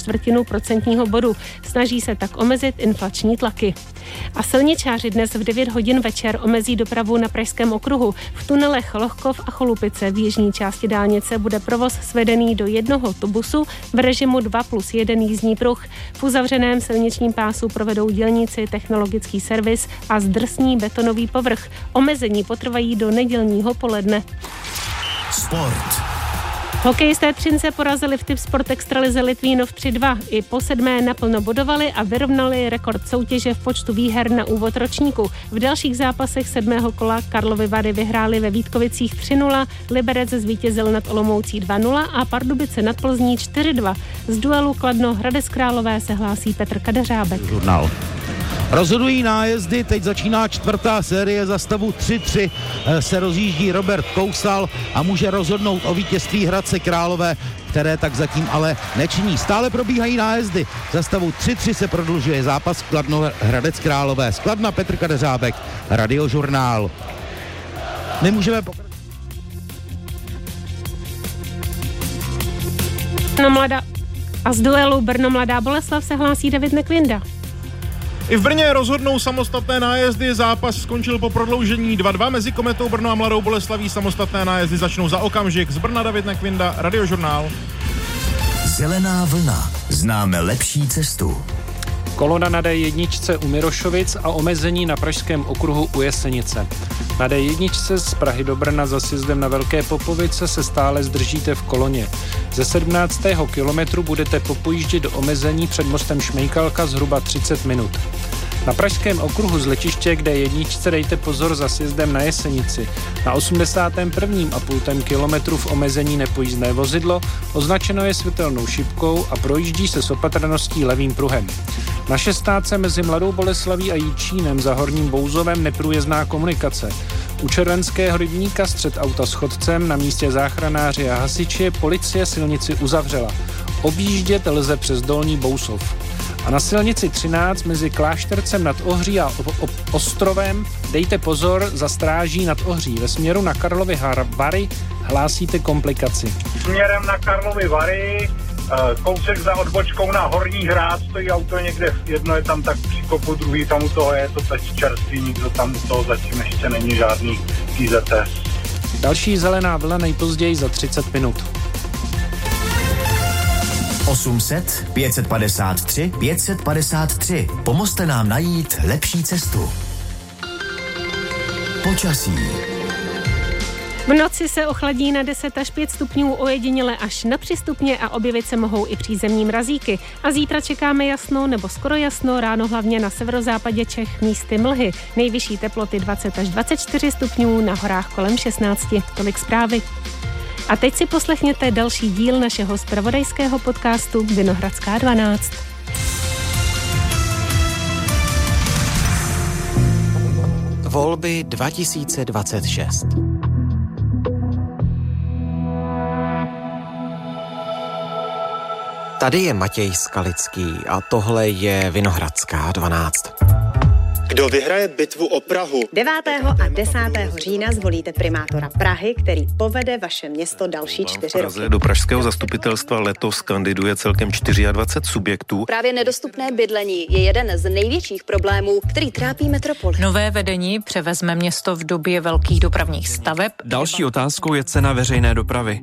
0,25 procentního bodu. Snaží se tak omezit inflační tlaky. A silničáři dnes v 9 hodin večer omezí dopravu na Pražském okruhu. V tunelech Lohkov a Cholupice v jižní části dálnice bude provoz svedený do jednoho tubusu v režimu 2+1 jízdní pruh. V uzavřeném silničním pásu provedou dělníci technologický servis a zdrsní betonový povrch. Omezení potrvají do nedělního poledne. Sport. Hokejisté Třince porazili v Typ Sport Extralize Litvínov 3-2. I po 7. naplno bodovali a vyrovnali rekord soutěže v počtu výher na úvod ročníku. V dalších zápasech 7. kola Karlovy Vary vyhráli ve Vítkovicích 3-0, Liberec zvítězil nad Olomoucí 2-0 a Pardubice nad Plzní 4-2. Z duelu Kladno Hradec Králové se hlásí Petr Kadeřábek. Žurnál. Rozhodují nájezdy, teď začíná 4. série, za stavu 3-3 se rozjíždí Robert Kousal a může rozhodnout o vítězství Hradce Králové, které tak zatím ale nečiní. Stále probíhají nájezdy, za stavu 3-3 se prodlužuje zápas Kladno Hradec Králové. Z Kladna Petr Kadeřábek, Radiožurnál. My můžeme A z duelu Brno Mladá Boleslav se hlásí David Nekvinda. I v Brně rozhodnou samostatné nájezdy, zápas skončil po prodloužení 2-2 mezi Kometou Brno a Mladou Boleslaví. Samostatné nájezdy začnou za okamžik. Z Brna David Nekvinda, Radiožurnál. Zelená vlna. Známe lepší cestu. Kolona na D1 u Mirošovic a omezení na Pražském okruhu u Jesenice. Na D1 z Prahy do Brna za sjezdem na Velké Popovice se stále zdržíte v koloně. Ze 17. kilometru budete popojíždět do omezení před mostem Šmejkalka zhruba 30 minut. Na Pražském okruhu z letiště k D1 dejte pozor za sjezdem na Jesenici. Na 81,5 kilometru v omezení nepojízdné vozidlo označeno je světelnou šipkou a projíždí se s opatrností levým pruhem. Na 16. mezi Mladou Boleslaví a Jičínem za Horním Bouzovem neprůjezdná komunikace. U Červenského rybníka střet auta s chodcem, na místě záchranáři a hasiči policie silnici uzavřela. Objíždět lze přes Dolní Bousov. A na silnici 13 mezi Kláštercem nad Ohří a Ostrovem dejte pozor za stráží nad Ohří. Ve směru na Karlovy Vary hlásíte komplikaci. Směrem na Karlovy Vary, kousek za odbočkou na Horní Hrad, stojí auto někde, jedno je tam tak při kopu, druhý tam u toho je to teď čerstvý, nikdo tam u toho zatím ještě není žádný IZTS. Další zelená vlna nejpozději za 30 minut. 800 553 553. Pomozte nám najít lepší cestu. Počasí. V noci se ochladí na 10 až 5 stupňů, ojediněle až na 3 stupně a objevit se mohou i přízemní mrazíky. A zítra čekáme jasno nebo skoro jasno, ráno hlavně na severozápadě Čech místy mlhy. Nejvyšší teploty 20 až 24 stupňů, na horách kolem 16. Tolik zprávy. A teď si poslechněte další díl našeho zpravodajského podcastu Vinohradská 12. Volby 2026. Tady je Matěj Skalický a tohle je Vinohradská 12. Kdo vyhraje bitvu o Prahu? 9. a 10. října zvolíte primátora Prahy, který povede vaše město další 4 roky. Do pražského zastupitelstva letos kandiduje celkem 24 subjektů. Právě nedostupné bydlení je jeden z největších problémů, který trápí metropoli. Nové vedení převezme město v době velkých dopravních staveb. Další otázkou je cena veřejné dopravy.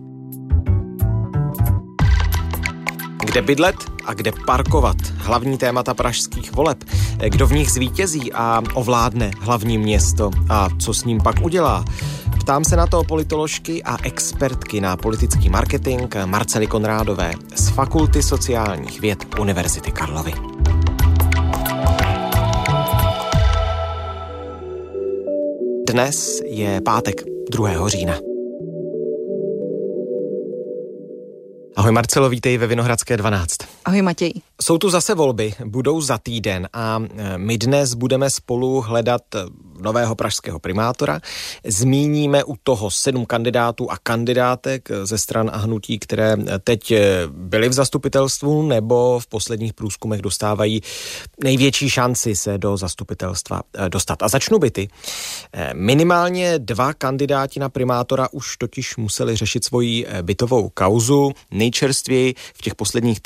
Kde bydlet a kde parkovat? Hlavní témata pražských voleb. Kdo v nich zvítězí a ovládne hlavní město? A co s ním pak udělá? Ptám se na to politoložky a expertky na politický marketing Marcely Konrádové z Fakulty sociálních věd Univerzity Karlovy. Dnes je pátek 2. října. Ahoj Marcelo, vítej ve Vinohradské 12. Ahoj Matěj. Jsou tu zase volby, budou za týden a my dnes budeme spolu hledat nového pražského primátora. Zmíníme u toho 7 kandidátů a kandidátek ze stran a hnutí, které teď byly v zastupitelstvu nebo v posledních průzkumech dostávají největší šanci se do zastupitelstva dostat. A začnu byty. Minimálně 2 kandidáti na primátora už totiž museli řešit svoji bytovou kauzu. Nejčerstvěji v těch posledních týdnech to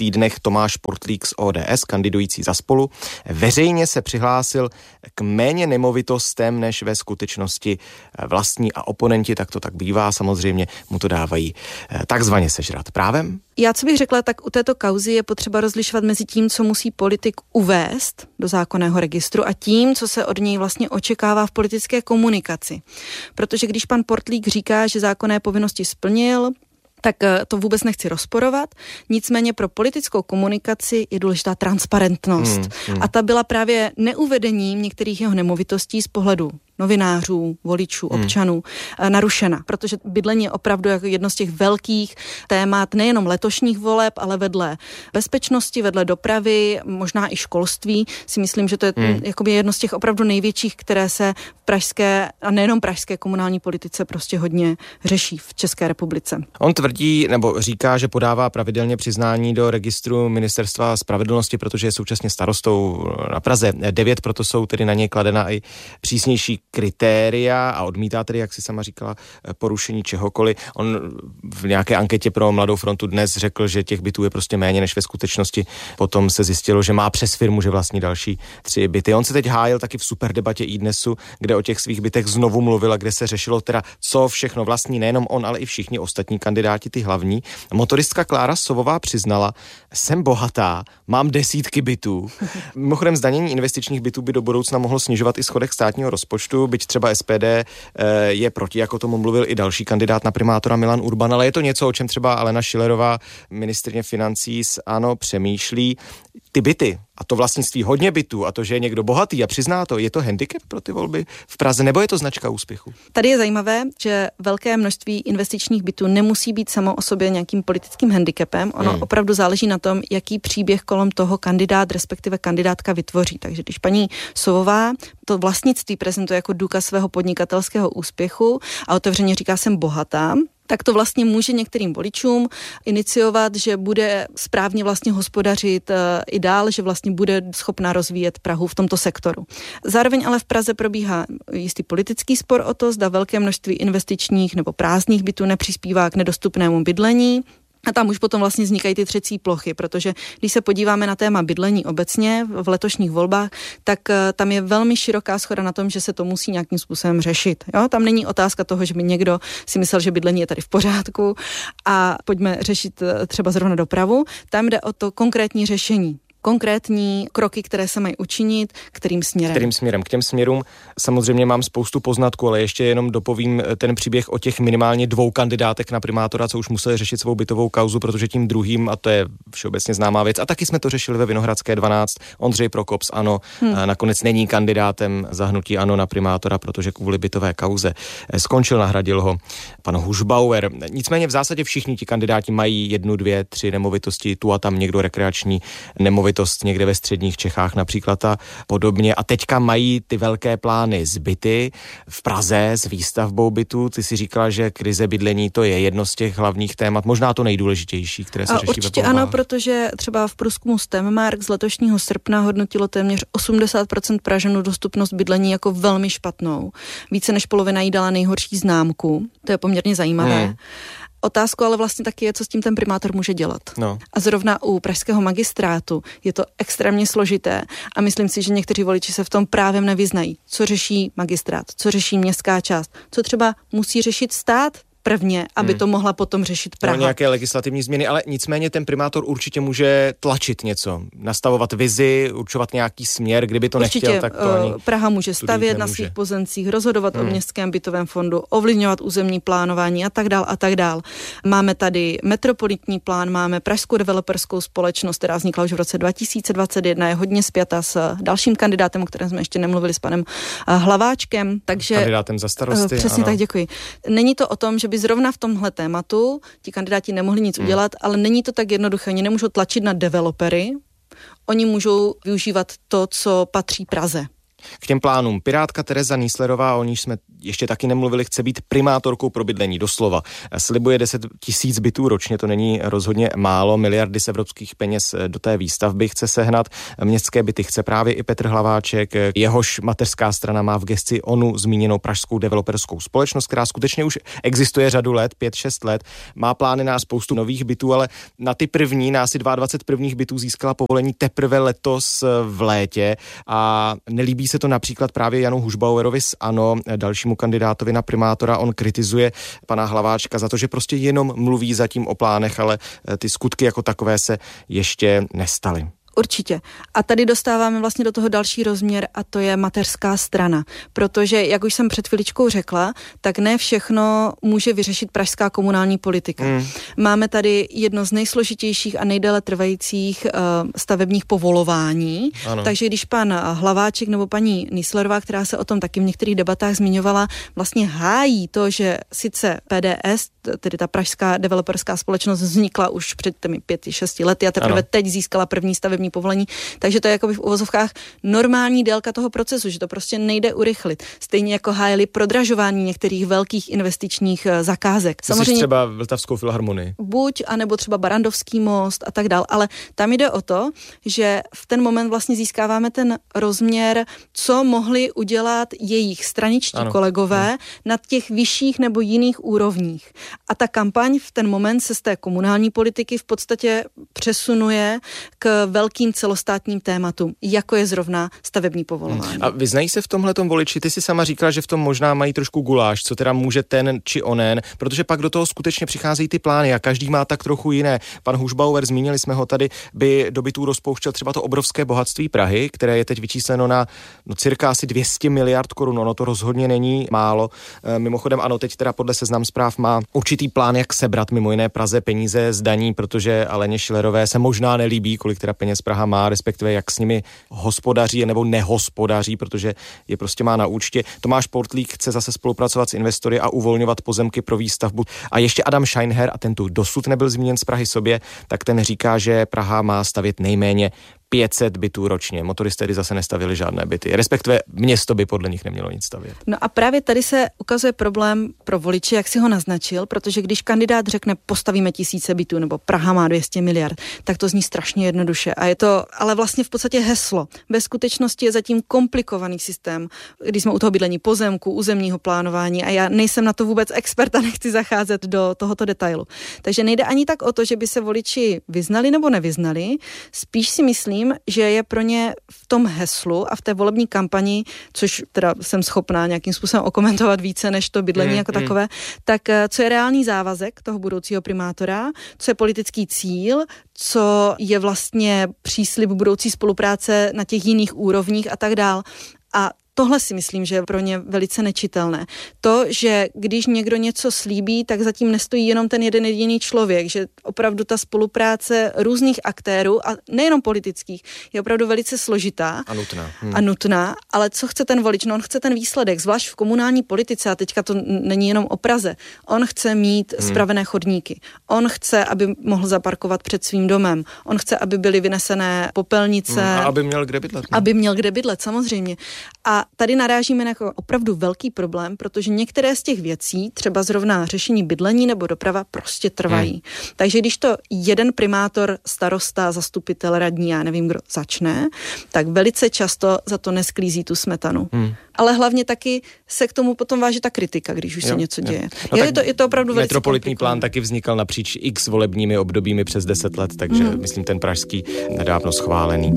Tomáš Portlík z ODS, kandidující za Spolu, veřejně se přihlásil k méně nemovitostem, než ve skutečnosti vlastní, a oponenti, tak to tak bývá, samozřejmě mu to dávají takzvaně sežrat. Právem? Já co bych řekla, tak u této kauzy je potřeba rozlišovat mezi tím, co musí politik uvést do zákonného registru a tím, co se od něj vlastně očekává v politické komunikaci. Protože když pan Portlík říká, že zákonné povinnosti splnil, tak to vůbec nechci rozporovat. Nicméně pro politickou komunikaci je důležitá transparentnost. A ta byla právě neuvedením některých jeho nemovitostí z pohledu novinářů, voličů, občanů narušena, protože bydlení je opravdu jako jedno z těch velkých témat nejenom letošních voleb, ale vedle bezpečnosti, vedle dopravy, možná i školství. Si myslím, že to je jakoby jedno z těch opravdu největších, které se v pražské a nejenom pražské komunální politice prostě hodně řeší v České republice. On tvrdí nebo říká, že podává pravidelně přiznání do registru Ministerstva spravedlnosti, protože je současně starostou na Praze 9, proto jsou tedy na něj kladena i přísnější kritéria a odmítá tedy, jak si sama říkala, porušení čehokoliv. On v nějaké anketě pro Mladou frontu dnes řekl, že těch bytů je prostě méně než ve skutečnosti. Potom se zjistilo, že má přes firmu, že vlastní další 3 byty. On se teď hájil taky v super debatě iDnesu, kde o těch svých bytech znovu mluvil a kde se řešilo teda, co všechno vlastní, nejenom on, ale i všichni ostatní kandidáti, ty hlavní. Motoristka Klára Sovová přiznala, jsem bohatá, mám desítky bytů. Mimochodem zdanění investičních bytů by do budoucna mohlo snižovat i schodek státního rozpočtu, byť třeba SPD je proti, jako tomu mluvil i další kandidát na primátora Milan Urban, ale je to něco, o čem třeba Alena Schillerová, ministryně financí z ANO, přemýšlí. Ty byty a to vlastnictví hodně bytů a to, že je někdo bohatý a přizná to, je to handicap pro ty volby v Praze, nebo je to značka úspěchu? Tady je zajímavé, že velké množství investičních bytů nemusí být samo o sobě nějakým politickým handicapem. Ono opravdu záleží na tom, jaký příběh kolem toho kandidát, respektive kandidátka vytvoří. Takže když paní Sovová to vlastnictví prezentuje jako důkaz svého podnikatelského úspěchu a otevřeně říká, jsem bohatá, tak to vlastně může některým voličům iniciovat, že bude správně vlastně hospodařit i dál, že vlastně bude schopná rozvíjet Prahu v tomto sektoru. Zároveň ale v Praze probíhá jistý politický spor o to, zda velké množství investičních nebo prázdných bytů nepřispívá k nedostupnému bydlení. A tam už potom vlastně vznikají ty třecí plochy, protože když se podíváme na téma bydlení obecně v letošních volbách, tak tam je velmi široká shoda na tom, že se to musí nějakým způsobem řešit. Jo? Tam není otázka toho, že by někdo si myslel, že bydlení je tady v pořádku a pojďme řešit třeba zrovna dopravu. Tam jde o to konkrétní řešení. Konkrétní kroky, které se mají učinit, kterým směrem. K těm směrům samozřejmě mám spoustu poznatků, ale ještě jenom dopovím ten příběh o těch minimálně 2 kandidátek na primátora, co už museli řešit svou bytovou kauzu, protože tím druhým, a to je všeobecně známá věc, a taky jsme to řešili ve Vinohradské 12, Ondřej Prokop z ANO nakonec není kandidátem za hnutí ANO na primátora, protože kvůli bytové kauze skončil, nahradil ho pan Hušbauer. Nicméně v zásadě všichni ti kandidáti mají 1, 2, 3 nemovitosti, tu a tam někdo rekreační nemovitost někde ve středních Čechách například a podobně. A teďka mají ty velké plány s byty v Praze, s výstavbou bytů. Ty si říkala, že krize bydlení to je jedno z těch hlavních témat, možná to nejdůležitější, které se řeší ve volbách. Určitě ano, protože třeba v průzkumu STEMmark z letošního srpna hodnotilo téměř 80% Pražanů dostupnost bydlení jako velmi špatnou. Více než polovina jí dala nejhorší známku. To je poměrně zajímavé. Otázkou ale vlastně taky je, co s tím ten primátor může dělat. A zrovna u pražského magistrátu je to extrémně složité a myslím si, že někteří voliči se v tom právě nevyznají. Co řeší magistrát, co řeší městská část, co třeba musí řešit stát prvně, aby to mohla potom řešit Praha. No, nějaké legislativní změny, ale nicméně ten primátor určitě může tlačit něco, nastavovat vizi, určovat nějaký směr, kdyby to nechtěl, tak to ani Praha může stavět na svých pozemcích, rozhodovat o městském bytovém fondu, ovlivňovat územní plánování a tak dál. Máme tady metropolitní plán, máme Pražskou developerskou společnost, která vznikla už v roce 2021, je hodně spjata s dalším kandidátem, o kterém jsme ještě nemluvili, s panem Hlaváčkem, takže kandidátem za starosty. Přesně tak, děkuji. Není to o tom, že by zrovna v tomhle tématu ti kandidáti nemohli nic udělat, ale není to tak jednoduché. Oni nemůžou tlačit na developery, oni můžou využívat to, co patří Praze. K těm plánům. Pirátka Tereza Nieslerová, o níž jsme ještě taky nemluvili, chce být primátorkou pro bydlení, doslova. Slibuje 10 000 bytů ročně, to není rozhodně málo, miliardy z evropských peněz do té výstavby chce sehnat. Městské byty chce právě i Petr Hlaváček, jehož mateřská strana má v gesci onu zmíněnou pražskou developerskou společnost, která skutečně už existuje řadu let, 5-6 let, má plány na spoustu nových bytů, ale na ty první, na asi 22 prvních bytů získala povolení teprve letos v létě a nelíbí se to například právě Janu Hušbauerovi z ANO, dalšímu kandidátovi na primátora. On kritizuje pana Hlaváčka za to, že prostě jenom mluví zatím o plánech, ale ty skutky jako takové se ještě nestaly. Určitě. A tady dostáváme vlastně do toho další rozměr a to je mateřská strana. Protože, jak už jsem před chviličkou řekla, tak ne všechno může vyřešit pražská komunální politika. Máme tady jedno z nejsložitějších a nejdéle trvajících stavebních povolování. Ano. Takže když pan Hlaváček nebo paní Nieslerová, která se o tom taky v některých debatách zmiňovala, vlastně hájí to, že sice PDS, tedy ta pražská developerská společnost, vznikla už před těmi 5-6 lety a teprve teď získala první stavební povolení, takže to je jakoby v uvozovkách normální délka toho procesu, že to prostě nejde urychlit. Stejně jako hájili prodražování některých velkých investičních zakázek. Samozřejmě třeba Vltavskou filharmonii. Buď, anebo třeba Barandovský most a tak dál, ale tam jde o to, že v ten moment vlastně získáváme ten rozměr, co mohli udělat jejich straničtí kolegové na těch vyšších nebo jiných úrovních. A ta kampaň v ten moment se z té komunální politiky v podstatě přesunuje k velkým celostátním tématům, jako je zrovna stavební povolování. A vyznají se v tomhletom voliči? Ty si sama říkala, že v tom možná mají trošku guláš, co teda může ten či onen, protože pak do toho skutečně přicházejí ty plány a každý má tak trochu jiné. Pan Hušbauer, zmínili jsme ho tady, by do bytů rozpouštěl třeba to obrovské bohatství Prahy, které je teď vyčísleno na cirka asi 200 miliard korun. Ono to rozhodně není málo. Mimochodem ano, teď teda podle Seznam Zpráv má určitý plán, jak sebrat mimo jiné Praze peníze z daní, protože Aleně Schillerové se možná nelíbí, kolik teda peněz Praha má, respektive jak s nimi hospodaří nebo nehospodaří, protože je prostě má na účtě. Tomáš Portlík chce zase spolupracovat s investory a uvolňovat pozemky pro výstavbu. A ještě Adam Scheinher, a ten tu dosud nebyl zmíněn z Prahy sobě, tak ten říká, že Praha má stavět nejméně 500 bytů ročně. Motoristé tedy zase nestavili žádné byty. Respektive město by podle nich nemělo nic stavět. No a právě tady se ukazuje problém pro voliče, jak si ho naznačil, protože když kandidát řekne postavíme 1000 bytů nebo Praha má 200 miliard, tak to zní strašně jednoduše. A je to ale vlastně v podstatě heslo. Ve skutečnosti je zatím komplikovaný systém, když jsme u toho bydlení pozemku, územního plánování a já nejsem na to vůbec expert a nechci zacházet do tohoto detailu. Takže nejde ani tak o to, že by se voliči vyznali nebo nevyznali, spíš si myslím, že je pro ně v tom heslu a v té volební kampani, což teda jsem schopná nějakým způsobem okomentovat více než to bydlení jako takové, tak co je reálný závazek toho budoucího primátora, co je politický cíl, co je vlastně příslib budoucí spolupráce na těch jiných úrovních a tak dál. A tohle si myslím, že je pro ně velice nečitelné. To, že když někdo něco slíbí, tak zatím nestojí jenom ten jeden jediný člověk, že opravdu ta spolupráce různých aktérů a nejenom politických je opravdu velice složitá a nutná. Ale co chce ten volič? No, on chce ten výsledek, zvlášť v komunální politice, a teďka to není jenom o Praze. On chce mít spravené chodníky. On chce, aby mohl zaparkovat před svým domem. On chce, aby byly vynesené popelnice. A aby měl kde bydlet. Aby měl kde bydlet, samozřejmě. A tady narážíme na jako opravdu velký problém, protože některé z těch věcí, třeba zrovna řešení bydlení nebo doprava, prostě trvají. Takže když to jeden primátor, starosta, zastupitel, radní, já nevím, kdo začne, tak velice často za to nesklízí tu smetanu. Ale hlavně taky se k tomu potom váže ta kritika, když už se něco děje. No je to opravdu velice metropolitní plán taky vznikal napříč x volebními obdobími přes 10 let, takže myslím ten pražský nedávno schválený.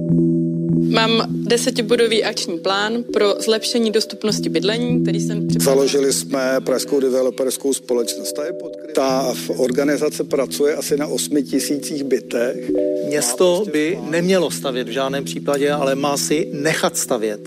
Mám 10bodový akční plán pro zlepšení dostupnosti bydlení, který jsem připravil. Založili jsme pražskou developerskou společnost. Ta je podkrytá. Ta organizace pracuje asi na 8 000 bytech. Město by nemělo stavět v žádném případě, ale má si nechat stavět.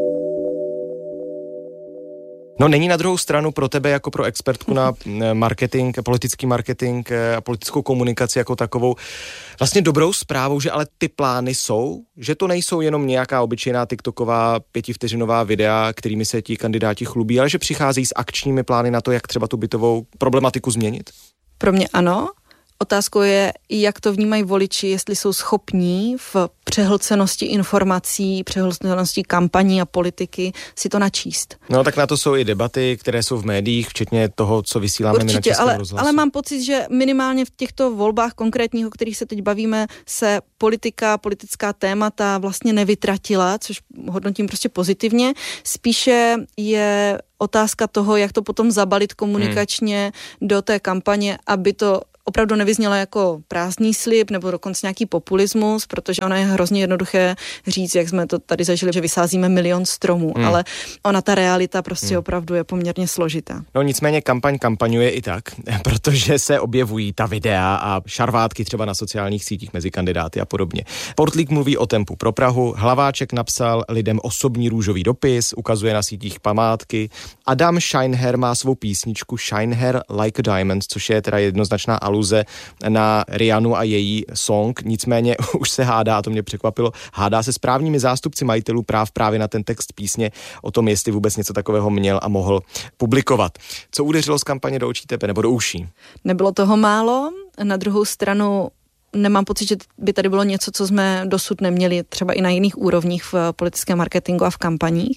No není na druhou stranu pro tebe jako pro expertku na marketing, politický marketing a politickou komunikaci jako takovou vlastně dobrou zprávou, že ale ty plány jsou, že to nejsou jenom nějaká obyčejná tiktoková 5vteřinová videa, kterými se ti kandidáti chlubí, ale že přicházejí s akčními plány na to, jak třeba tu bytovou problematiku změnit? Pro mě ano. Otázkou je, jak to vnímají voliči, jestli jsou schopní v přehlcenosti informací, přehlcenosti kampaní a politiky si to načíst. No tak na to jsou i debaty, které jsou v médiích, včetně toho, co vysíláme my na Českém rozhlasu. Ale mám pocit, že minimálně v těchto volbách konkrétních, o kterých se teď bavíme, se politická témata vlastně nevytratila, což hodnotím prostě pozitivně. Spíše je otázka toho, jak to potom zabalit komunikačně do té kampaně, aby to opravdu nevyznělo jako prázdný slib nebo dokonce nějaký populismus, protože ono je hrozně jednoduché říct, jak jsme to tady zažili, že vysázíme 1 000 000 stromů, ale ona ta realita prostě opravdu je poměrně složitá. No nicméně kampaňuje i tak, protože se objevují ta videa a šarvátky třeba na sociálních sítích mezi kandidáty a podobně. Portlík mluví o tempu pro Prahu, Hlaváček napsal lidem osobní růžový dopis, ukazuje na sítích památky. Adam Scheinher má svou písničku Scheinher Like a Diamond, což je teda jednoznačná aluze na Rihannu a její song, nicméně už se hádá, a to mě překvapilo, hádá se s právními zástupci majitelů práv právě na ten text písně o tom, jestli vůbec něco takového měl a mohl publikovat. Co udeřilo z kampaně do očí tebe nebo do uší? Nebylo toho málo, na druhou stranu nemám pocit, že by tady bylo něco, co jsme dosud neměli třeba i na jiných úrovních v politickém marketingu a v kampaních.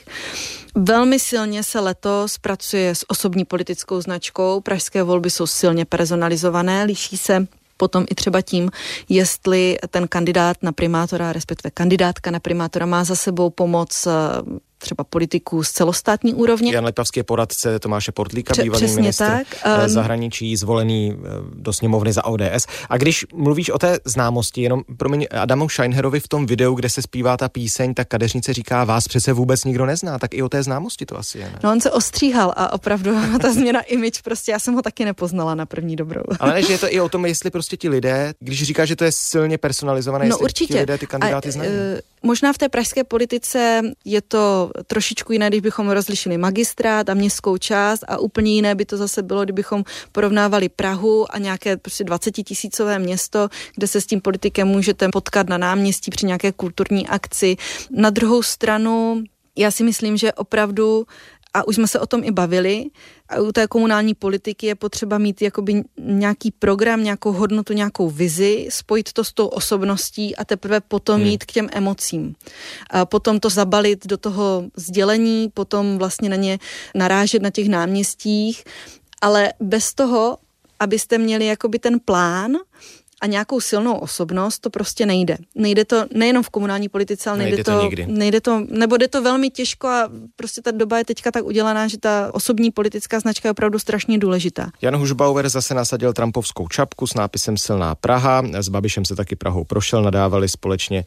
Velmi silně se letos pracuje s osobní politickou značkou. Pražské volby jsou silně personalizované, liší se potom i třeba tím, jestli ten kandidát na primátora, respektive kandidátka na primátora má za sebou pomoc třeba politiků z celostátní úrovně. Jan Lipavský je poradce Tomáše Portlíka, bývalý ministr zahraničí, zvolený do sněmovny za ODS. A když mluvíš o té známosti, jenom promiň, Adamu Scheinherovi v tom videu, kde se zpívá ta píseň, tak kadeřnice říká, vás přece vůbec nikdo nezná, tak i o té známosti to asi je, ne? No on se ostříhal a opravdu ta změna image, prostě já jsem ho taky nepoznala na první dobrou. Ale ne, že je to i o tom, jestli prostě ti lidé, když říká, že to je silně personalizované, no jestli určitě. Ti lidé ty kandidáty znají. Možná v té pražské politice je to trošičku jiné, když bychom rozlišili magistrát a městskou část a úplně jiné by to zase bylo, kdybychom porovnávali Prahu a nějaké prostě 20 000 město, kde se s tím politikem můžete potkat na náměstí při nějaké kulturní akci. Na druhou stranu, já si myslím, že opravdu, a už jsme se o tom i bavili, a u té komunální politiky je potřeba mít jakoby nějaký program, nějakou hodnotu, nějakou vizi, spojit to s tou osobností a teprve potom jít k těm emocím. A potom to zabalit do toho sdělení, potom vlastně na ně narážet na těch náměstích, ale bez toho, abyste měli jakoby ten plán a nějakou silnou osobnost, to prostě nejde. Nejde to nejenom v komunální politice, ale nejde to, nebo jde to velmi těžko a prostě ta doba je teďka tak udělaná, že ta osobní politická značka je opravdu strašně důležitá. Jan Hušbauer zase nasadil trumpovskou čapku s nápisem Silná Praha, s Babišem se taky Prahou prošel, nadávali společně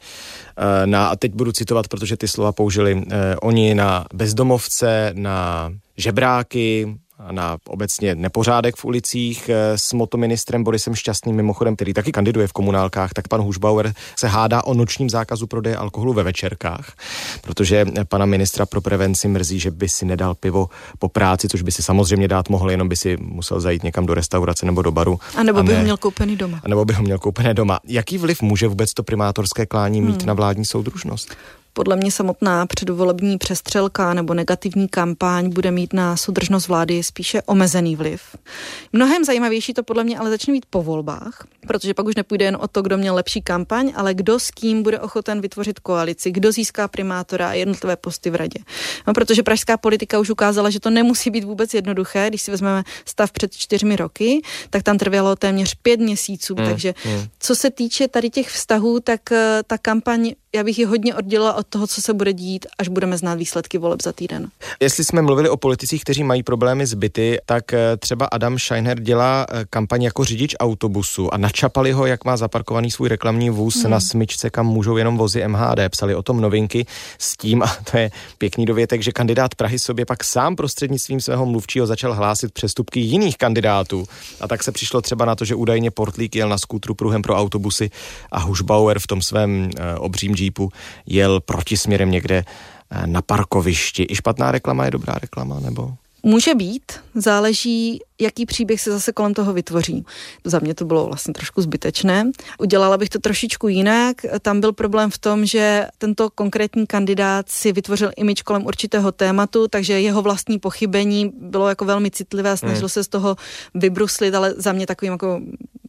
a teď budu citovat, protože ty slova použili oni, na bezdomovce, na žebráky, na obecně nepořádek v ulicích. S motoministrem Borisem Šťastným, mimochodem, který taky kandiduje v komunálkách, tak pan Hušbauer se hádá o nočním zákazu prodeje alkoholu ve večerkách, protože pana ministra pro prevenci mrzí, že by si nedal pivo po práci, což by si samozřejmě dát mohl, jenom by si musel zajít někam do restaurace nebo do baru. A nebo by ho měl koupený doma. A nebo by ho měl koupené doma. Jaký vliv může vůbec to primátorské klání mít na vládní soudružnost? Podle mě samotná předvolební přestřelka nebo negativní kampaň bude mít na soudržnost vlády spíše omezený vliv. Mnohem zajímavější to podle mě ale začne být po volbách, protože pak už nepůjde jen o to, kdo měl lepší kampaň, ale kdo s kým bude ochoten vytvořit koalici, kdo získá primátora a jednotlivé posty v radě. No, protože pražská politika už ukázala, že to nemusí být vůbec jednoduché. Když si vezmeme stav před 4 roky, tak tam trvalo téměř 5 měsíců, takže co se týče tady těch vztahů, tak ta kampaň, já bych ji hodně oddělila od toho, co se bude dít, až budeme znát výsledky voleb za týden. Jestli jsme mluvili o politicích, kteří mají problémy s byty, tak třeba Adam Scheinher dělá kampaň jako řidič autobusu a načapali ho, jak má zaparkovaný svůj reklamní vůz na smyčce, kam můžou jenom vozy MHD. Psali o tom Novinky s tím, a to je pěkný dovětek, že kandidát Prahy sobě pak sám prostřednictvím svého mluvčího začal hlásit přestupky jiných kandidátů. A tak se přišlo třeba na to, že údajně Portlík jel na skútru pruhem pro autobusy a Hušbauer v tom svém obřím džípu jel protisměrem někde na parkovišti. I špatná reklama je dobrá reklama, nebo? Může být, záleží, jaký příběh se zase kolem toho vytvoří. Za mě to bylo vlastně trošku zbytečné. Udělala bych to trošičku jinak. Tam byl problém v tom, že tento konkrétní kandidát si vytvořil image kolem určitého tématu, takže jeho vlastní pochybení bylo jako velmi citlivé a snažil se z toho vybruslit, ale za mě takovým jako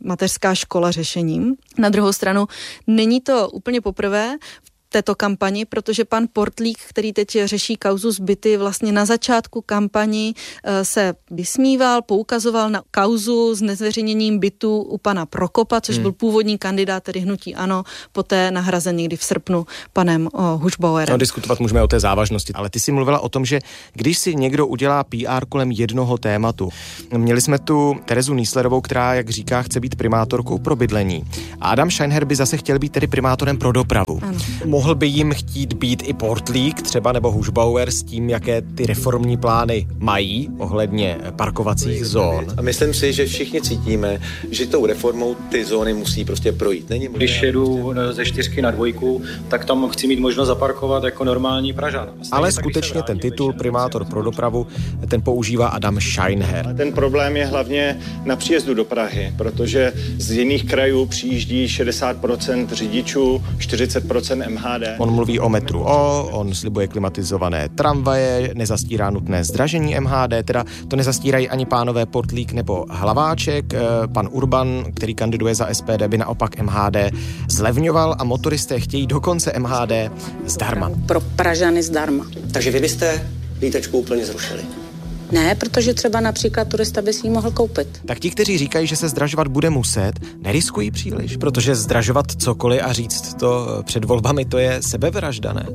mateřská škola řešením. Na druhou stranu není to úplně poprvé této kampani, protože pan Portlík, který teď řeší kauzu z byty, vlastně na začátku kampani se vysmíval, poukazoval na kauzu s nezveřejněním bytu u pana Prokopa, což byl původní kandidát, tedy hnutí ANO, poté nahrazen někdy v srpnu panem Hušbauerem. No, diskutovat můžeme o té závažnosti, ale ty jsi mluvila o tom, že když si někdo udělá PR kolem jednoho tématu. Měli jsme tu Terezu Nieslerovou, která, jak říká, chce být primátorkou pro bydlení. A Adam Scheinher by zase chtěl být tedy primátorem pro dopravu. Ano. Mohl by jim chtít být i Portlík třeba nebo Hušbauer s tím, jaké ty reformní plány mají ohledně parkovacích zón. A myslím si, že všichni cítíme, že tou reformou ty zóny musí prostě projít. Když jedu ze 4 na 2, tak tam chci mít možnost zaparkovat jako normální Pražan. Ale skutečně ten titul primátor pro dopravu, ten používá Adam Scheinher. Ten problém je hlavně na příjezdu do Prahy, protože z jiných krajů přijíždí 60% řidičů, 40% MHD. On mluví o metru on slibuje klimatizované tramvaje, nezastírá nutné zdražení MHD, teda to nezastírají ani pánové Portlík nebo Hlaváček. Pan Urban, který kandiduje za SPD, by naopak MHD zlevňoval a motoristé chtějí dokonce MHD zdarma. Pro Pražany zdarma. Takže vy byste lítečku úplně zrušili? Ne, protože třeba například turista by si ji mohl koupit. Tak ti, kteří říkají, že se zdražovat bude muset, neriskují příliš, protože zdražovat cokoliv a říct to před volbami, to je sebevražda, ne?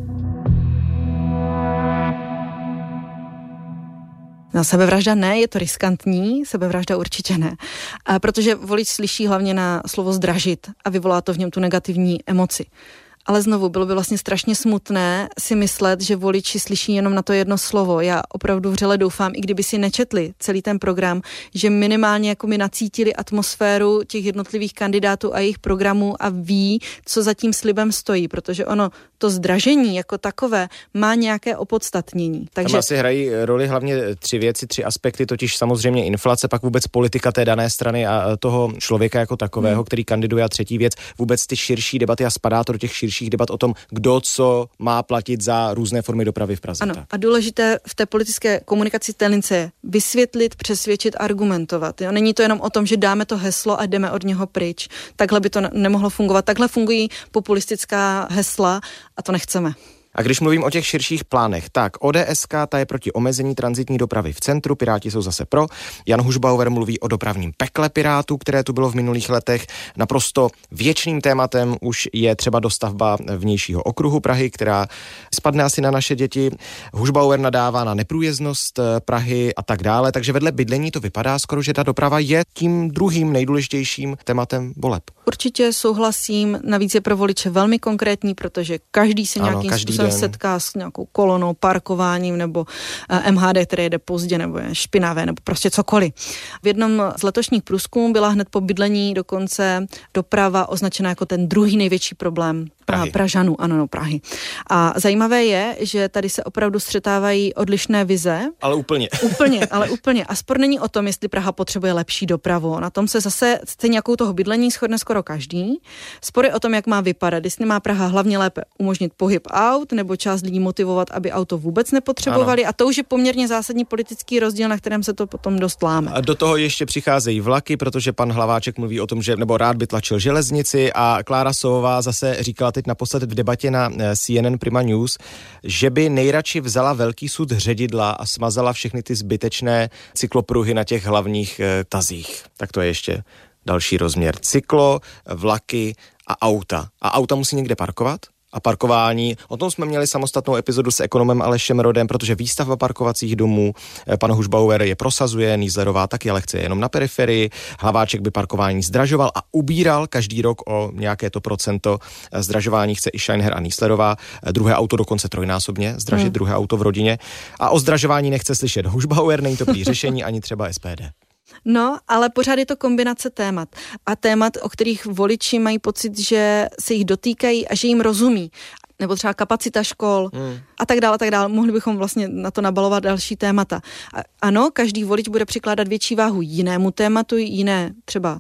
No, sebevražda ne, je to riskantní, sebevražda určitě ne. Protože volič slyší hlavně na slovo zdražit a vyvolá to v něm tu negativní emoci. Ale znovu, bylo by vlastně strašně smutné si myslet, že voliči slyší jenom na to jedno slovo. Já opravdu vřele doufám, i kdyby si nečetli celý ten program, že minimálně jako mi nacítili atmosféru těch jednotlivých kandidátů a jejich programů a ví, co za tím slibem stojí, protože ono, to zdražení jako takové má nějaké opodstatnění. Takže tam asi hrají roli hlavně 3 věci, 3 aspekty, totiž samozřejmě inflace, pak vůbec politika té dané strany a toho člověka jako takového, který kandiduje, a třetí věc, vůbec ty širší debaty, a spadá to do těch širších debat o tom, kdo co má platit za různé formy dopravy v Praze. Ano, a důležité v té politické komunikaci té lince je vysvětlit, přesvědčit, argumentovat. Jo? Není to jenom o tom, že dáme to heslo a jdeme od něho pryč. Takhle by to nemohlo fungovat. Takhle fungují populistická hesla a to nechceme. A když mluvím o těch širších plánech, tak ODSK, ta je proti omezení tranzitní dopravy v centru, Piráti jsou zase pro. Jan Hušbauer mluví o dopravním pekle Pirátů, které tu bylo v minulých letech. Naprosto věčným tématem už je třeba dostavba vnějšího okruhu Prahy, která spadne asi na naše děti. Hušbauer nadává na neprůjezdnost Prahy a tak dále, takže vedle bydlení to vypadá skoro, že ta doprava je tím druhým nejdůležitějším tématem voleb. Určitě souhlasím, navíc je pro voliče velmi konkrétní, protože každý se nějakým způsobem setká s nějakou kolonou, parkováním nebo MHD, které jede pozdě nebo je špinavé nebo prostě cokoliv. V jednom z letošních průzkumů byla hned po bydlení dokonce doprava označena jako ten druhý největší problém Pražanů, Prahy. A zajímavé je, že tady se opravdu střetávají odlišné vize. Ale úplně. Úplně. A spor není o tom, jestli Praha potřebuje lepší dopravu. Na tom se zase stejně jako u toho bydlení shodne skoro každý. Spor je o tom, jak má vypadat. Jestli má Praha hlavně lépe umožnit pohyb aut, nebo část lidí motivovat, aby auto vůbec nepotřebovali. Ano. A to už je poměrně zásadní politický rozdíl, na kterém se to potom dost láme. A do toho ještě přicházejí vlaky, protože pan Hlaváček mluví o tom, že nebo rád by tlačil železnici, a Klára Sovová zase říkala teď naposled v debatě na CNN Prima News, že by nejradši vzala velký sud ředidla a smazala všechny ty zbytečné cyklopruhy na těch hlavních tazích. Tak to je ještě další rozměr. Cyklo, vlaky a auta. A auta musí někde parkovat? A parkování, o tom jsme měli samostatnou epizodu s ekonomem Alešem Rodem, protože výstavba parkovacích domů pan Hušbauer je prosazuje, Nieslerová taky, ale chce jenom na periferii. Hlaváček by parkování zdražoval a ubíral každý rok o nějaké to procento. Zdražování chce i Scheinher a Nieslerová. Druhé auto dokonce trojnásobně zdražit, druhé auto v rodině. A o zdražování nechce slyšet Hušbauer, není to prý řešení ani třeba SPD. No, ale pořád je to kombinace témat. A témat, o kterých voliči mají pocit, že se jich dotýkají a že jim rozumí. Nebo třeba kapacita škol a tak dále. Mohli bychom vlastně na to nabalovat další témata. Ano, každý volič bude přikládat větší váhu jinému tématu, jiné třeba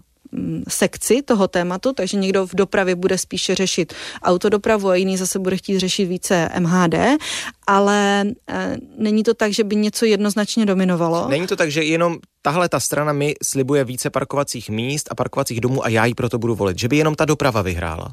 sekci toho tématu, takže někdo v dopravě bude spíše řešit autodopravu a jiný zase bude chtít řešit více MHD, ale není to tak, že by něco jednoznačně dominovalo. Není to tak, že jenom tahle ta strana mi slibuje více parkovacích míst a parkovacích domů a já ji proto budu volit. Že by jenom ta doprava vyhrála.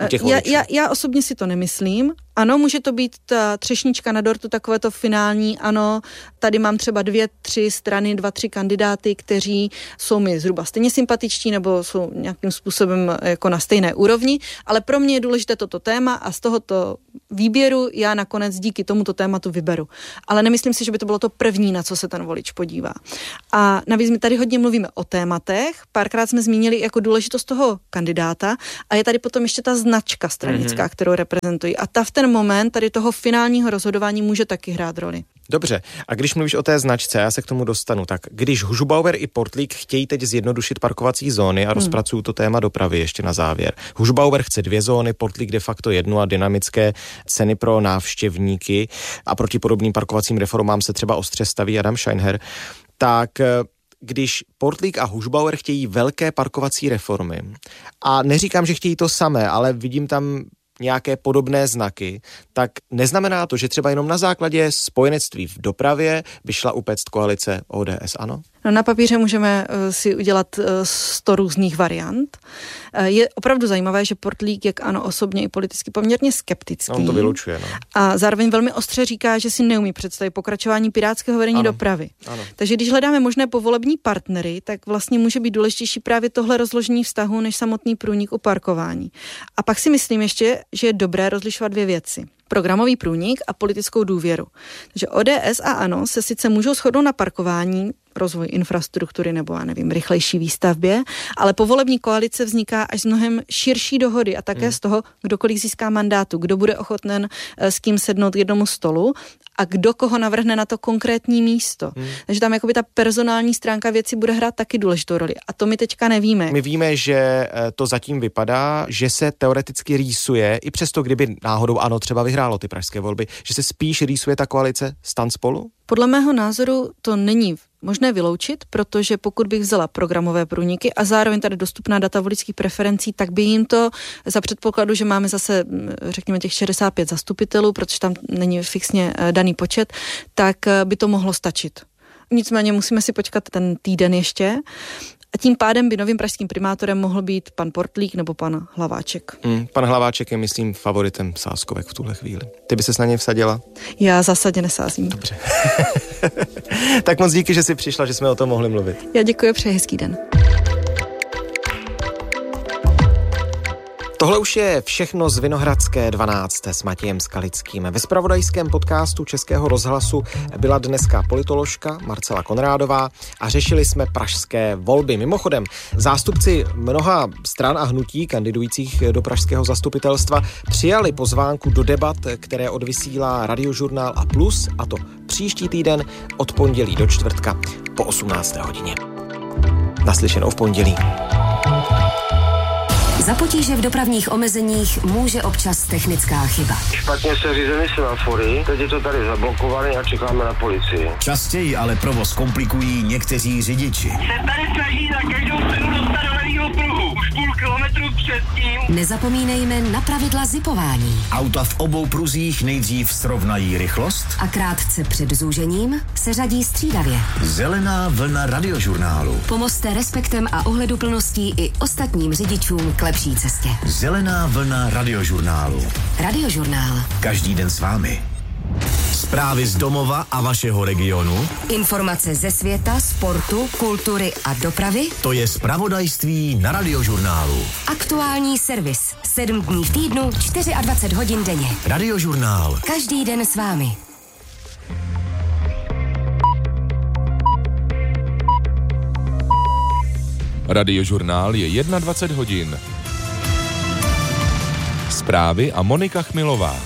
Já osobně si to nemyslím. Ano, může to být ta třešnička na dortu, takové to finální, ano, tady mám třeba 2-3 strany, 2-3 kandidáty, kteří jsou mi zhruba stejně sympatičtí nebo jsou nějakým způsobem jako na stejné úrovni, ale pro mě je důležité toto téma a z tohoto výběru já nakonec díky tomuto tématu vyberu. Ale nemyslím si, že by to bylo to první, na co se ten volič podívá. A navíc my tady hodně mluvíme o tématech, párkrát jsme zmínili jako důležitost toho kandidáta a je tady potom ještě ta značka stranická, kterou reprezentují. A ta v ten moment tady toho finálního rozhodování může taky hrát roli. Dobře, a když mluvíš o té značce, já se k tomu dostanu, tak když Hužbauer i Portlík chtějí teď zjednodušit parkovací zóny a rozpracují to téma dopravy ještě na závěr. Hužbauer chce 2 zóny, Portlík de facto 1 a dynamické ceny pro návštěvníky a proti podobným parkovacím reformám se třeba ostře staví Adam Scheinher, tak když Portlík a Hužbauer chtějí velké parkovací reformy a neříkám, že chtějí to samé, ale vidím tam nějaké podobné znaky, tak neznamená to, že třeba jenom na základě spojenectví v dopravě by šla upéct koalice ODS, ano? No, na papíře můžeme si udělat 100 různých variant. Je opravdu zajímavé, že Portlík je ano osobně i politicky poměrně skeptický. On to vylučuje, no. A zároveň velmi ostře říká, že si neumí představit pokračování pirátského vedení dopravy. Ano. Takže když hledáme možné povolební partnery, tak vlastně může být důležitější právě tohle rozložení vztahu než samotný průnik u parkování. A pak si myslím ještě, že je dobré rozlišovat 2 věci. Programový průnik a politickou důvěru. Takže ODS a ANO se sice můžou shodnout na parkování, rozvoj infrastruktury nebo, já nevím, rychlejší výstavbě, ale povolební koalice vzniká až z mnohem širší dohody a také z toho, kdo kolik získá mandátu, kdo bude ochoten s kým sednout k jednomu stolu a kdo koho navrhne na to konkrétní místo. Takže tam jakoby ta personální stránka věci bude hrát taky důležitou roli. A to my teďka nevíme. My víme, že to zatím vypadá, že se teoreticky rýsuje, i přesto, kdyby náhodou ANO třeba vyhrálo ty pražské volby, že se spíš rýsuje ta koalice STAN Spolu? Podle mého názoru to není možné vyloučit, protože pokud bych vzala programové průniky a zároveň tady dostupná data voličských preferencí, tak by jim to za předpokladu, že máme zase, řekněme, těch 65 zastupitelů, protože tam není fixně daný počet, tak by to mohlo stačit. Nicméně musíme si počkat ten týden ještě. A tím pádem by novým pražským primátorem mohl být pan Portlík nebo pan Hlaváček. Pan Hlaváček je, myslím, favoritem sázkovek v tuhle chvíli. Ty by ses na něj vsadila? Já zásadně nesázím. Dobře. Tak moc díky, že jsi přišla, že jsme o tom mohli mluvit. Já děkuji, přeji hezký den. Tohle už je všechno z Vinohradské 12. s Matějem Skalickým. Ve zpravodajském podcastu Českého rozhlasu byla dneska politoložka Marcela Konrádová a řešili jsme pražské volby. Mimochodem, zástupci mnoha stran a hnutí kandidujících do pražského zastupitelstva přijali pozvánku do debat, které odvysílá Radiožurnál a Plus, a to příští týden od pondělí do čtvrtka po 18. hodině. Naslyšenou v pondělí. Za potíže v dopravních omezeních může občas technická chyba. Špatně se řízeny semafory, teď je to tady zablokované a čekáme na policii. Častěji ale provoz komplikují někteří řidiči. Se tady snaží za každou cenu dostat do levýho pruhu. Už půl kilometru předtím. Nezapomeňme na pravidla zipování. Auta v obou pruzích nejdřív srovnají rychlost a krátce před zúžením se řadí střídavě. Zelená vlna Radiožurnálu. Pomozte respektem a ohleduplností i ostatním řidičům k lepší cestě. Zelená vlna Radiožurnálu. Radiožurnál. Každý den s vámi. Zprávy z domova a vašeho regionu. Informace ze světa, sportu, kultury a dopravy. To je zpravodajství na Radiožurnálu. Aktuální servis. 7 dní v týdnu, 24 hodin denně. Radiožurnál. Každý den s vámi. Radiožurnál je 21 hodin. Zprávy a Monika Chmilová.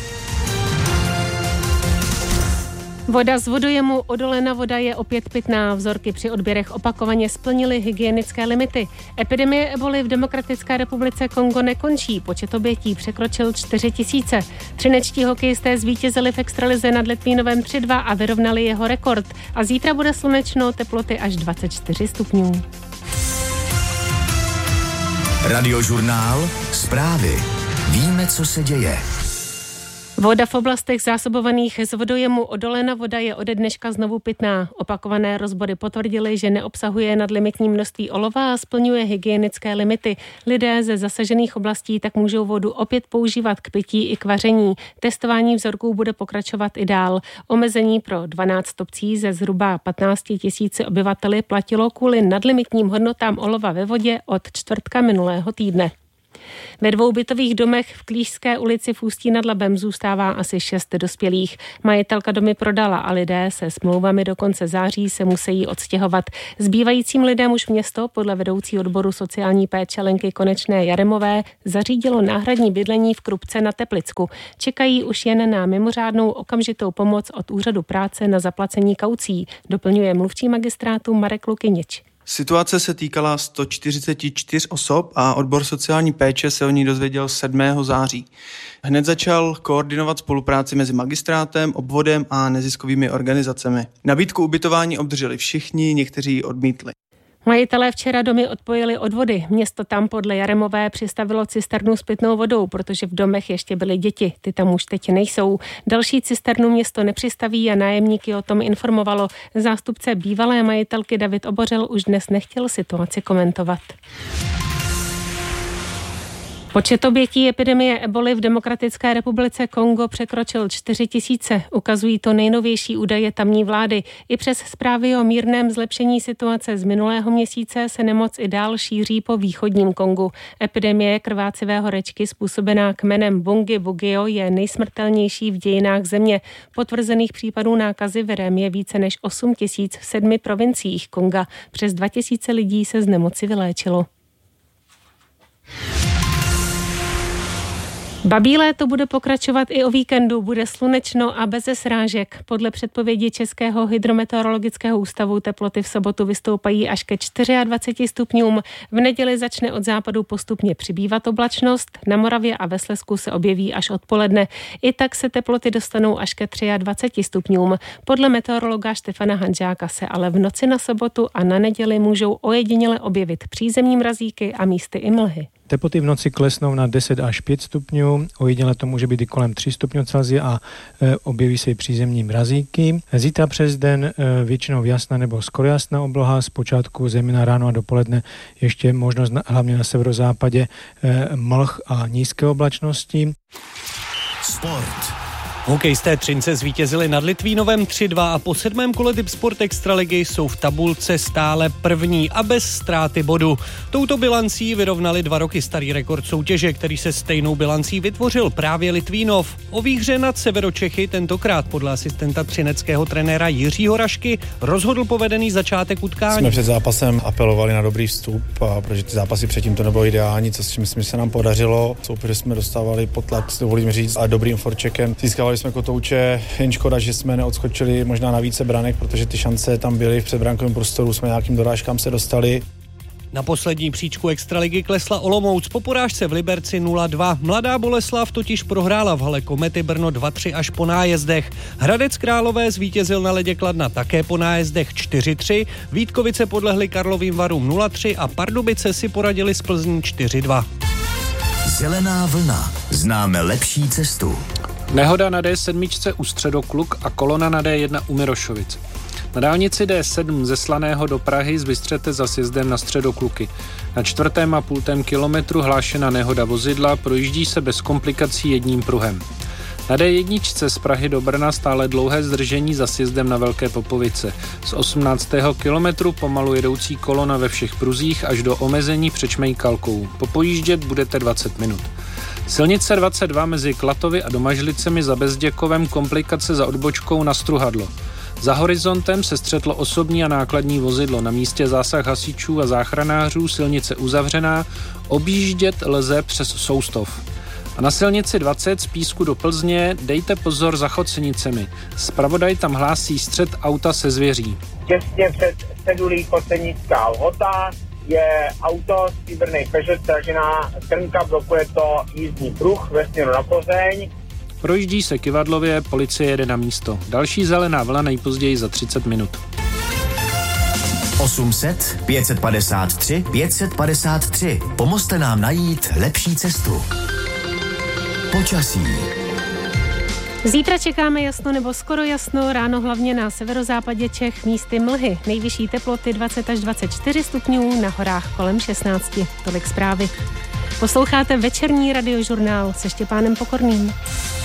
Voda z vodojemu Odolena voda je opět pitná. Vzorky při odběrech opakovaně splnily hygienické limity. Epidemie eboli v Demokratické republice Kongo nekončí. Počet obětí překročil 4 000. Třinečtí hokejisté zvítězili v extralize nad Litvínovem 3-2 a vyrovnali jeho rekord. A zítra bude slunečno, teploty až 24 stupňů. Radiožurnál. Zprávy. Víme, co se děje. Voda v oblastech zásobovaných z vodojemu Odolena voda je ode dneška znovu pitná. Opakované rozbory potvrdily, že neobsahuje nadlimitní množství olova a splňuje hygienické limity. Lidé ze zasažených oblastí tak můžou vodu opět používat k pití i k vaření. Testování vzorků bude pokračovat i dál. Omezení pro 12 obcí ze zhruba 15 000 obyvateli platilo kvůli nadlimitním hodnotám olova ve vodě od čtvrtka minulého týdne. Ve 2 bytových domech v Klížské ulici v Ústí nad Labem zůstává asi 6 dospělých. Majitelka domy prodala a lidé se smlouvami do konce září se musí odstěhovat. Zbývajícím lidem už město podle vedoucí odboru sociální péče Lenky Konečné Jaremové zařídilo náhradní bydlení v Krupce na Teplicku. Čekají už jen na mimořádnou okamžitou pomoc od úřadu práce na zaplacení kaucí, doplňuje mluvčí magistrátu Marek Lukynič. Situace se týkala 144 osob a odbor sociální péče se o ní dozvěděl 7. září. Hned začal koordinovat spolupráci mezi magistrátem, obvodem a neziskovými organizacemi. Nabídku ubytování obdrželi všichni, někteří odmítli. Majitelé včera domy odpojili od vody. Město tam podle Jaremové přistavilo cisternu s pitnou vodou, protože v domech ještě byly děti. Ty tam už teď nejsou. Další cisternu město nepřistaví a nájemníky o tom informovalo. Zástupce bývalé majitelky David Obořil už dnes nechtěl situaci komentovat. Počet obětí epidemie eboly v Demokratické republice Kongo překročil 4 000. Ukazují to nejnovější údaje tamní vlády. I přes zprávy o mírném zlepšení situace z minulého měsíce se nemoc i dál šíří po východním Kongu. Epidemie krvácivé horečky způsobená kmenem Bungi-Bugio je nejsmrtelnější v dějinách země. Potvrzených případů nákazy virem je více než 8 000 v 7 provinciích Konga. Přes 2 000 lidí se z nemoci vyléčilo. Babí léto bude pokračovat i o víkendu, bude slunečno a beze srážek. Podle předpovědi Českého hydrometeorologického ústavu teploty v sobotu vystoupají až ke 24 stupňům. V neděli začne od západu postupně přibývat oblačnost, na Moravě a ve Slezsku se objeví až odpoledne. I tak se teploty dostanou až ke 23 stupňům. Podle meteorologa Štefana Hanžáka se ale v noci na sobotu a na neděli můžou ojediněle objevit přízemní mrazíky a místy i mlhy. Teploty v noci klesnou na 10 až 5 stupňů, ojediněle to může být i kolem 3 stupňů Celsia a objeví se i přízemní mrazíky. Zítra přes den většinou jasná nebo skoro jasná obloha, zpočátku zejména ráno a dopoledne ještě možnost hlavně na severozápadě mlh a nízké oblačnosti. Sport. Hokejisté Třince zvítězili nad Litvínovem 3-2 a po 7. kole Tipsport Extraligy jsou v tabulce stále první a bez ztráty bodu. Touto bilancí vyrovnali 2 roky starý rekord soutěže, který se stejnou bilancí vytvořil právě Litvínov. O výhře nad Severočechy tentokrát podle asistenta třineckého trenéra Jiřího Rašky rozhodl povedený začátek utkání. Jsme před zápasem apelovali na dobrý vstup, protože ty zápasy předtím to nebylo ideální, co s čím se nám podařilo. Soupeře jsme dostávali pod tlak, dovolím říct, a dobrým forčekem. Získávali jsme kotouče, jen škoda, že jsme neodskočili možná na více branek, protože ty šance tam byly v předbrankovém prostoru, jsme nějakým dorážkám se dostali. Na poslední příčku Extraligy klesla Olomouc po porážce v Liberci 0-2. Mladá Boleslav totiž prohrála v hale Komety Brno 2-3 až po nájezdech. Hradec Králové zvítězil na ledě Kladna také po nájezdech 4-3, Vítkovice podlehly Karlovým Varům 0-3 a Pardubice si poradili s Plzní 4-2. Zelená vlna. Známe lepší cestu. Nehoda na D7 u Středokluk a kolona na D1 u Mirošovic. Na dálnici D7 ze Slaného do Prahy z Bystřete za sjezdem na Středokluky. Na 4,5 kilometru hlášena nehoda vozidla, projíždí se bez komplikací jedním pruhem. Na D1 z Prahy do Brna stále dlouhé zdržení za sjezdem na Velké Popovice. Z 18. kilometru pomalu jedoucí kolona ve všech pruzích až do omezení před Šmejkalkou. Popojíždět budete 20 minut. Silnice 22 mezi Klatovy a Domažlicemi za Bezděkovem komplikace za odbočkou na Struhadlo. Za horizontem se střetlo osobní a nákladní vozidlo. Na místě zásah hasičů a záchranářů, silnice uzavřená, objíždět lze přes Soustov. A na silnici 20 z Písku do Plzně dejte pozor za Chocenicemi. Zpravodaj tam hlásí střet auta se zvěří. Těsně před cedulí Chocenická Lhota je auto stříbrnej Peugeot stažená trnka, blokuje to jízdní pruh ve směru na Plzeň. Projíždí se kyvadlově, policie jede na místo. Další zelená vlna nejpozději za 30 minut. 800 553 553. Pomozte nám najít lepší cestu. Počasí. Zítra čekáme jasno nebo skoro jasno, ráno hlavně na severozápadě Čech, místy mlhy. Nejvyšší teploty 20 až 24 stupňů, na horách kolem 16. Tolik zprávy. Posloucháte večerní radiožurnál se Štěpánem Pokorným.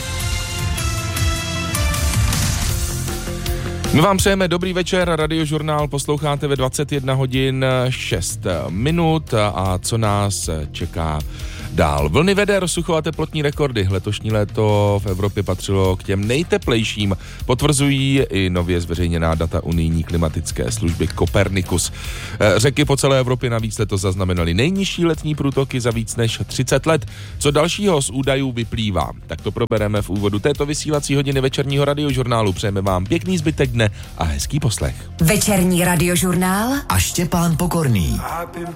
My vám přejeme dobrý večer, radiožurnál posloucháte ve 21 hodin 6 minut a co nás čeká dál. Vlny veder, sucho a teplotní rekordy. Letošní léto v Evropě patřilo k těm nejteplejším. Potvrzují i nově zveřejněná data unijní klimatické služby Copernicus. Řeky po celé Evropě navíc letos zaznamenaly nejnižší letní průtoky za víc než 30 let. Co dalšího z údajů vyplývá? Tak to probereme v úvodu této vysílací hodiny večerního radiožurnálu. Přejeme vám pěkný zbytek dne a hezký poslech. Večerní radiožurnál a Štěpán Pokorný.